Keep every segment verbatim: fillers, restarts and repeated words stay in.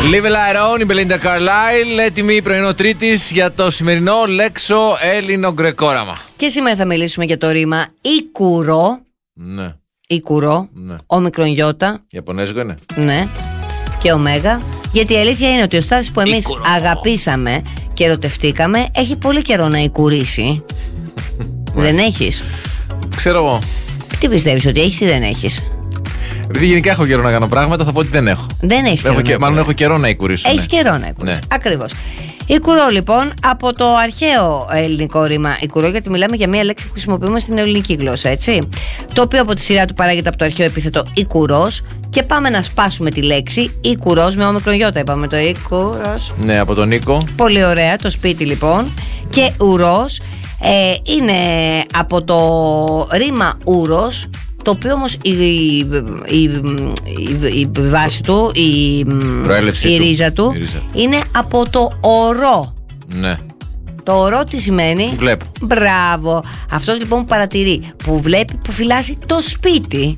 Live Light On, η Belinda Carlisle, έτοιμη πρωινό Τρίτης για το σημερινό λέξο Έλληνο-γκρεκόραμα. Και σήμερα θα μιλήσουμε για το ρήμα Ικουρό. Ναι. Ικουρό. Ναι. Όμικρον γιώτα. Ιαπωνέζικο είναι. Ναι. Και ωμέγα. Γιατί η αλήθεια είναι ότι ο Στάθης που εμείς Ικουρό. αγαπήσαμε και ερωτευτήκαμε έχει πολύ καιρό να οικουρήσει. Δεν έχεις? Ξέρω εγώ. Τι πιστεύεις, ότι έχεις ή δεν έχεις? Επειδή γενικά έχω καιρό να κάνω πράγματα, θα πω ότι δεν έχω. Δεν έχεις καιρό. Έχω και, μάλλον έχω καιρό να οικουρήσω. Έχεις ναι. καιρό να οικουρήσεις. Ναι. Ακριβώς. Ικουρό λοιπόν, από το αρχαίο ελληνικό ρήμα ικουρό, γιατί μιλάμε για μια λέξη που χρησιμοποιούμε στην ελληνική γλώσσα, έτσι. Το οποίο από τη σειρά του παράγεται από το αρχαίο επίθετο Ικουρός. Και πάμε να σπάσουμε τη λέξη Ικουρός με όμικρον γιώτα. Είπαμε το Ικουρός. Ναι, από τον Νίκο. Πολύ ωραία, το σπίτι λοιπόν. Και ουρός ε, είναι από το ρήμα ούρος, το οποίο όμως η, η, η, η, η βάση του, η, η ρίζα του, του ρίζα. είναι από το ορό. Ναι. Το ορό τι σημαίνει? Βλέπω. Μπράβο. Αυτός λοιπόν που παρατηρεί, που βλέπει, που φυλάσσει το σπίτι.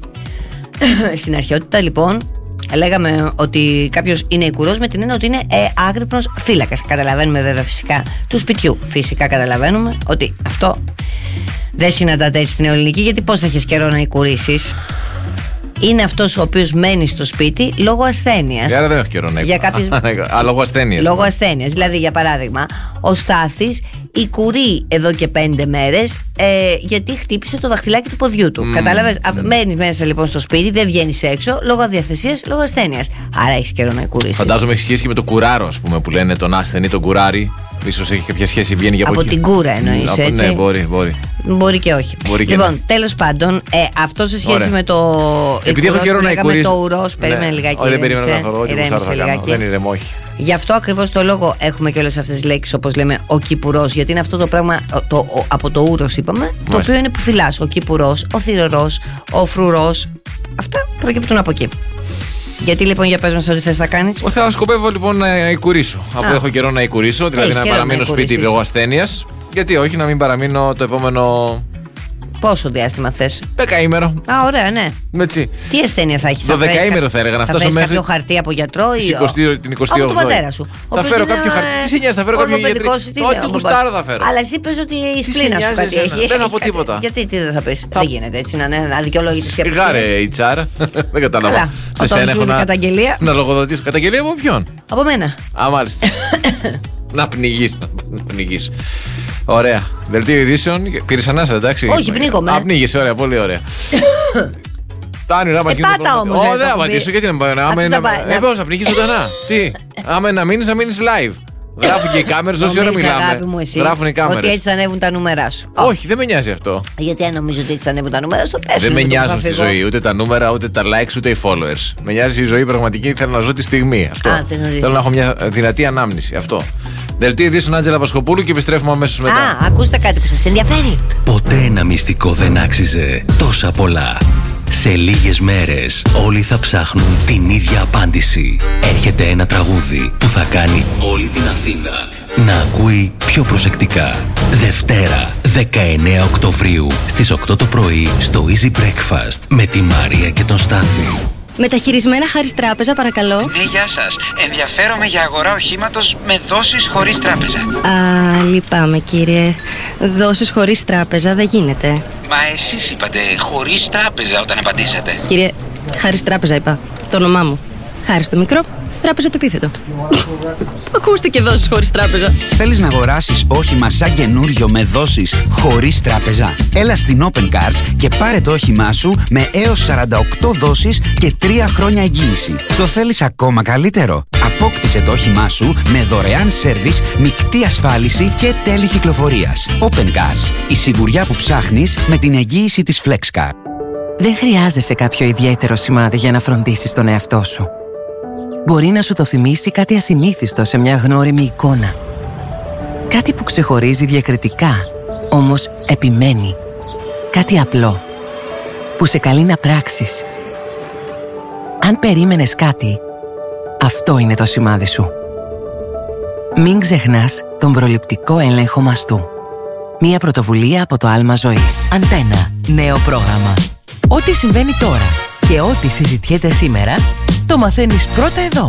Στην αρχαιότητα λοιπόν λέγαμε ότι κάποιος είναι ικουρός με την έννοια ότι είναι ε, άγρυπνος φύλακας. Καταλαβαίνουμε βέβαια φυσικά του σπιτιού. Φυσικά καταλαβαίνουμε ότι αυτό δεν συναντάται έτσι στην ελληνική, γιατί πώς θα έχεις καιρό να ικουρίσεις? Είναι αυτός ο οποίος μένει στο σπίτι λόγω ασθένειας. Άρα δεν έχω καιρό να για κάποιες... Α, λόγω ασθένειας. Λόγω ασθένειας. Δηλαδή, για παράδειγμα, ο Στάθης ικουρεί εδώ και πέντε μέρες ε, γιατί χτύπησε το δαχτυλάκι του ποδιού του. Mm. Κατάλαβες? Mm. Μένεις μέσα λοιπόν στο σπίτι, δεν βγαίνεις έξω λόγω αδιαθεσίας, λόγω ασθένειας. Άρα έχεις καιρό να ικουρίσεις. Φαντάζομαι έχει σχέση και με το κουράρο, ας πούμε, που λένε τον άσθενη, τον κουράρι. Ίσως έχει κάποια σχέση, βγαίνει για από, από την κούρα εννοείς, από, έτσι? Ναι, μπορεί, μπορεί. Μπορεί και όχι. Μπορεί και λοιπόν, ναι. τέλος πάντων, ε, αυτό σε σχέση Ωραία. με το. Επειδή έχω καιρό να ικουρήσω. Το ουρός, περίμενε ναι. λιγάκι. Όχι, δεν περίμενα να φαρώ, δεν ηρεμώ, όχι. Γι' αυτό ακριβώς το λόγο έχουμε και όλες αυτές τις λέξεις, όπως λέμε ο κυπουρός. Γιατί είναι αυτό το πράγμα το, ο, από το ούρος, είπαμε, Μάλιστα. το οποίο είναι που φυλάς. Ο κυπουρός, ο θηρορός, ο φρουρός. Αυτά προκύπτουν από εκεί. Γιατί λοιπόν, για πες μας ό,τι θες να κάνεις? Θα σκοπεύω λοιπόν να ικουρήσω. Αφού Α. έχω καιρό να ικουρήσω, δηλαδή Έχεις να παραμείνω να σπίτι λόγω ασθένειας. Γιατί όχι, να μην παραμείνω το επόμενο. Πόσο διάστημα θες? Δεκαήμερο. Α, ωραία, ναι. Έτσι. Τι ασθένεια θα έχει? Το δεκαήμερο θα έλεγα. Να φτάσω μέχρι. μέχρι. κάποιο χαρτί από γιατρό ή. την εικοστή όγδοη. Από τον πατέρα σου. Θα φέρω κάποιο χαρτί. Τι σε νοιάζει, θα φέρω κάποιο γιατρό. Ό,τι γουστάρω θα φέρω. Αλλά εσύ πες ότι η σπλήνα σου κάτι έχει. Δεν θα πω τίποτα. Γιατί τι δεν θα πεις? Δεν γίνεται έτσι να είναι αδικαιολόγητη η απευθεία. Σιγάρε η τσάρα. Δεν κατάλαβα. Σε σένα έχω να λογοδοτήσω. Καταγγελία από ποιον? Από μένα. Α, μάλιστα. Να πνιγείς. Ωραία. Δελτίο ειδήσεων. Πήρες ανάσα, εντάξει? Όχι, πνίγομαι. Α, πνίγεσαι, ωραία, πολύ ωραία. Τα όνειρά μας γίνονται. Πάτα όμως. Όχι, δεν θα απαντήσω. Γιατί να μην πάρει να. Ε, πώς θα πνιγείς ζωντανά? Τι? Άμα να μείνεις, να μείνεις live. Γράφουν και οι κάμερες, όση ώρα μιλάμε. Γράφουν οι κάμερες. Ότι έτσι θα ανέβουν τα νούμερα σου. Όχι, δεν με νοιάζει αυτό. Γιατί αν νομίζω ότι έτσι θα ανέβουν τα νούμερα σου, πες. Δεν με νοιάζουν στη ζωή ούτε τα νούμερα, ούτε τα likes, ούτε οι followers. Με νοιάζει η ζωή πραγματική. Θέλω να ζω τη στιγμή. Αυτό. Θέλω να έχω μια δυνατή ανάμνηση. Αυτό. Δελτίο ειδήσεων Άντζελα Πασχοπούλου και επιστρέφουμε αμέσως μετά. Α, ακούστε κάτι που σας ενδιαφέρει. Ποτέ ένα μυστικό δεν άξιζε τόσα πολλά. Σε λίγες μέρες όλοι θα ψάχνουν την ίδια απάντηση. Έρχεται ένα τραγούδι που θα κάνει όλη την Αθήνα να ακούει πιο προσεκτικά. Δευτέρα, δεκαεννέα Οκτωβρίου στις οκτώ το πρωί στο Easy Breakfast με τη Μαρία και τον Στάθη. Μεταχειρισμένα Χάρις Τράπεζα, παρακαλώ. Ναι, γεια σας. Ενδιαφέρομαι για αγορά οχήματος με δόσεις χωρίς τράπεζα. Α, λυπάμαι κύριε. Δόσεις χωρίς τράπεζα δεν γίνεται. Μα εσείς είπατε χωρίς τράπεζα όταν απαντήσατε. Κύριε, Χάρις Τράπεζα είπα. Το όνομά μου. Χάρις το μικρό, τράπεζα το επίθετο. Ακούστηκε δόσεις χωρίς τράπεζα. Θέλεις να αγοράσεις όχημα σαν καινούριο με δόσεις χωρίς τράπεζα? Έλα στην Open Cars και πάρε το όχημά σου με έως σαράντα οκτώ δόσεις και τρία χρόνια εγγύηση. Το θέλεις ακόμα καλύτερο? Απόκτησε το όχημά σου με δωρεάν σέρβις, μεικτή ασφάλιση και τέλη κυκλοφορίας. Open Cars. Η σιγουριά που ψάχνεις με την εγγύηση της FlexCar. Δεν χρειάζεσαι κάποιο ιδιαίτερο σημάδι για να φροντίσεις τον εαυτό σου. Μπορεί να σου το θυμίσει κάτι ασυνήθιστο σε μια γνώριμη εικόνα. Κάτι που ξεχωρίζει διακριτικά, όμως επιμένει. Κάτι απλό, που σε καλεί να πράξεις. Αν περίμενες κάτι, αυτό είναι το σημάδι σου. Μην ξεχνάς τον προληπτικό έλεγχο μαστού. Μια πρωτοβουλία από το Άλμα Ζωής. Αντένα. Νέο πρόγραμμα. Ό,τι συμβαίνει τώρα και ό,τι συζητιέται σήμερα, το μαθαίνεις πρώτα εδώ.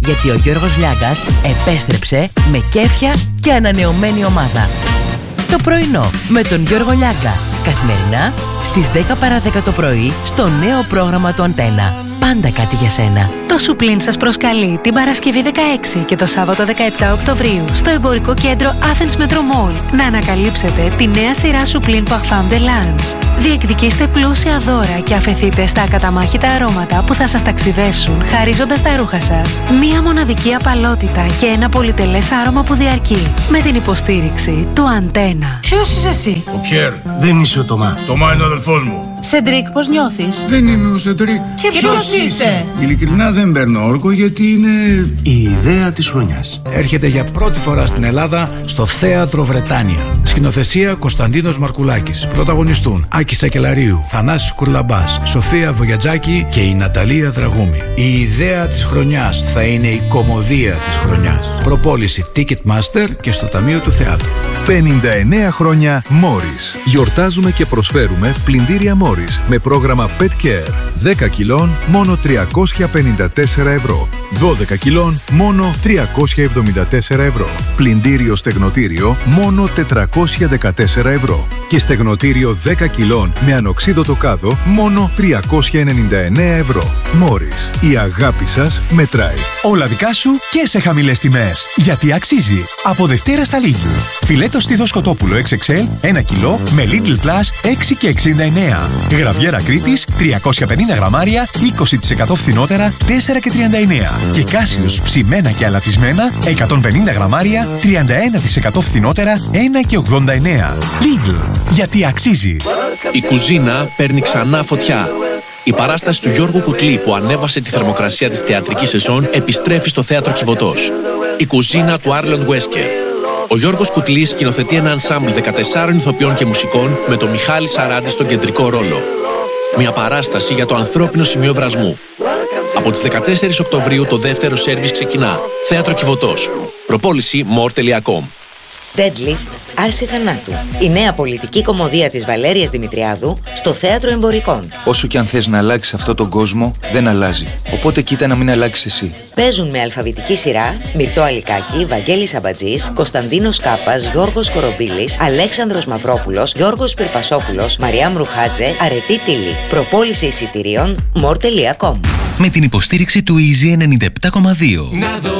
γιατί ο Γιώργος Λιάγκας επέστρεψε με κέφια και ανανεωμένη ομάδα. Το πρωινό με τον Γιώργο Λιάγκα. Καθημερινά στις δέκα παρά δέκα το πρωί στο νέο πρόγραμμα του Αντένα. Πάντα κάτι για σένα. Το Σουπλίν σας προσκαλεί την Παρασκευή δεκαέξι και το Σάββατο δεκαεπτά Οκτωβρίου στο εμπορικό κέντρο Athens Metro Mall να ανακαλύψετε τη νέα σειρά Σουπλίν Parfum de Lange. Διεκδικήστε πλούσια δώρα και αφεθείτε στα ακαταμάχητα αρώματα που θα σας ταξιδεύσουν χαρίζοντας τα ρούχα σας μία μοναδική απαλότητα και ένα πολυτελές άρωμα που διαρκεί. Με την υποστήριξη του Αντένα. Ποιος είσαι εσύ? Ο Πιέρ. Δεν είσαι ο Τωμά. Τωμά είναι ο αδελφός μου. Σεντρίκ, πώς νιώθεις? Δεν είμαι ο Σεντρίκ. Και ποιος είσαι? Ειλικρινά δεν παίρνω όρκο γιατί είναι η ιδέα της χρονιάς. Έρχεται για πρώτη φορά στην Ελλάδα στο Θέατρο Βρετάνια. Σκηνοθεσία Κωνσταντίνος Μαρκουλάκης. Πρωταγωνιστούν Άκης Σακελαρίου, Θανάσης Κουρλαμπάς, Σοφία Βογιατζάκη και η Ναταλία Δραγούμη. Η ιδέα της χρονιάς θα είναι η κωμωδία της χρονιάς. Προπόληση Ticketmaster και στο Ταμείο του Θεάτρου. πενήντα εννέα χρόνια Morris. Γιορτάζουμε και προσφέρουμε πλυντήρια Morris με πρόγραμμα Pet Care. δέκα κιλών μόνο τριακόσια πενήντα τέσσερα ευρώ. δώδεκα κιλών μόνο τριακόσια εβδομήντα τέσσερα ευρώ. Πλυντήριο στεγνοτήριο μόνο τετρακόσια δεκατέσσερα ευρώ. Και στεγνοτήριο δέκα κιλών με ανοξίδωτο κάδο μόνο τριακόσια ενενήντα εννέα ευρώ. Morris. Η αγάπη σας μετράει. Όλα δικά σου και σε χαμηλές τιμές. Γιατί αξίζει. Από Δευτέρα στα Λίγη. Φιλέτο στήθος κοτόπουλο εξ εξ ελ ένα κιλό με Lidl Plus έξι και εξήντα εννέα. Γραβιέρα Κρήτης τριακόσια πενήντα γραμμάρια είκοσι τοις εκατό φθηνότερα τέσσερα και τριάντα εννέα. Και Κάσιους ψημένα και αλατισμένα εκατόν πενήντα γραμμάρια τριάντα ένα τοις εκατό φθηνότερα ένα και ογδόντα εννέα. Lidl. Γιατί αξίζει. Η κουζίνα παίρνει ξανά φωτιά. Η παράσταση του Γιώργου Κουτλή που ανέβασε τη θερμοκρασία της θεατρικής σεζόν επιστρέφει στο Θέατρο Κιβωτός. Η κουζίνα του Άρλον Βέσκερ. Ο Γιώργος Κουτλής σκηνοθετεί ένα ενσάμπλ δεκατεσσάρων ηθοποιών και μουσικών με τον Μιχάλη Σαράντη στον κεντρικό ρόλο. Μια παράσταση για το ανθρώπινο σημείο βρασμού. Από τις δεκατέσσερις Οκτωβρίου το δεύτερο σέρβις ξεκινά. Θέατρο Κιβωτός. Προπόληση more τελεία com. Deadlift, Άρση Θανάτου. Η νέα πολιτική κωμωδία της Βαλέριας Δημητριάδου στο Θέατρο Εμπορικών. Όσο κι αν θες να αλλάξεις αυτόν τον κόσμο, δεν αλλάζει. Οπότε κοίτα να μην αλλάξεις εσύ. Παίζουν με αλφαβητική σειρά Μυρτώ Αλικάκη, Βαγγέλης Αμπατζής, Κωνσταντίνος Κάπας, Γιώργος Κορομπίλης, Αλέξανδρος Μαυρόπουλος, Γιώργος Πυρπασόπουλος, Μαριά Μρουχάτζε, Αρετή Τίλη. Προπόληση εισιτηρίων more τελεία com. Με την υποστήριξη του Easy ενενήντα επτά κόμμα δύο.